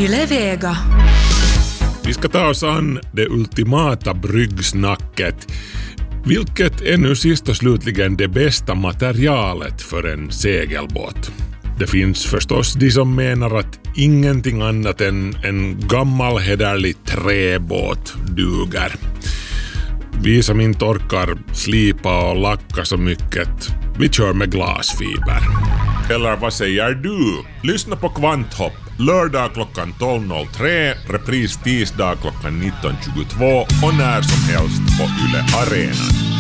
Yle Vega. Vi ska ta oss an det ultimata bryggsnacket. Vilket är nu sist och slutligen det bästa materialet för en segelbåt? Det finns förstås de som menar att ingenting annat än en gammal hederlig träbåt duger. Vi som inte orkar slipa och lacka så mycket, vi kör med glasfiber. Eller vad säger du? Lyssna på Kvanthopp, lördag klockan 12.03, repris tisdag klockan 19.22 och när som helst på Yle Arenan.